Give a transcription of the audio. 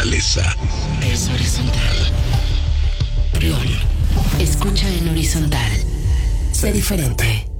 naturaleza. Es horizontal. Prión. Escucha en horizontal. Sé diferente.